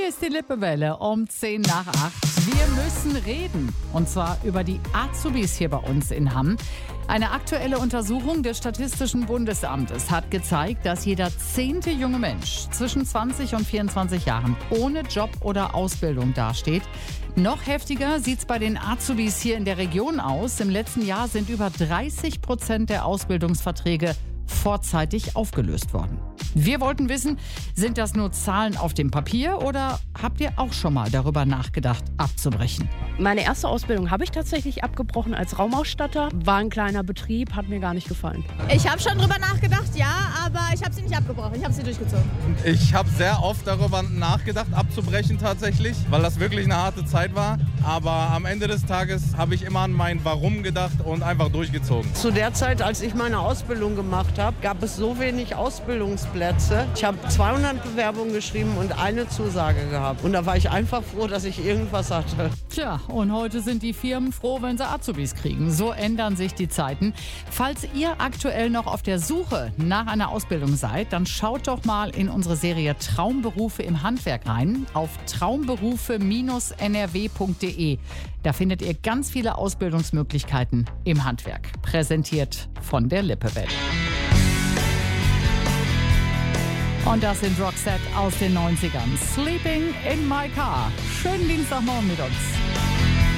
Hier ist die Lippewelle um 10 nach 8. Wir müssen reden. Und zwar über die Azubis hier bei uns in Hamm. Eine aktuelle Untersuchung des Statistischen Bundesamtes hat gezeigt, dass jeder 10. junge Mensch zwischen 20 und 24 Jahren ohne Job oder Ausbildung dasteht. Noch heftiger sieht es bei den Azubis hier in der Region aus. Im letzten Jahr sind über 30% der Ausbildungsverträge vorzeitig aufgelöst worden. Wir wollten wissen, sind das nur Zahlen auf dem Papier oder habt ihr auch schon mal darüber nachgedacht, abzubrechen? Meine erste Ausbildung habe ich tatsächlich abgebrochen als Raumausstatter. War ein kleiner Betrieb, hat mir gar nicht gefallen. Ich habe schon drüber nachgedacht, ja, aber ich habe sie nicht abgebrochen. Ich habe sie durchgezogen. Ich habe sehr oft darüber nachgedacht, abzubrechen tatsächlich, weil das wirklich eine harte Zeit war. Aber am Ende des Tages habe ich immer an mein Warum gedacht und einfach durchgezogen. Zu der Zeit, als ich meine Ausbildung gemacht habe, gab es so wenig Ausbildungsplätze. Ich habe 200 Bewerbungen geschrieben und eine Zusage gehabt. Und da war ich einfach froh, dass ich irgendwas hatte. Tja, und heute sind die Firmen froh, wenn sie Azubis kriegen. So ändern sich die Zeiten. Falls ihr aktuell noch auf der Suche nach einer Ausbildung seid, dann schaut doch mal in unsere Serie Traumberufe im Handwerk rein auf traumberufe-nrw.de. Da findet ihr ganz viele Ausbildungsmöglichkeiten im Handwerk. Präsentiert von der Lippewelle. Und das sind Roxette aus den 90ern. Sleeping in my car. Schönen Dienstagmorgen mit uns.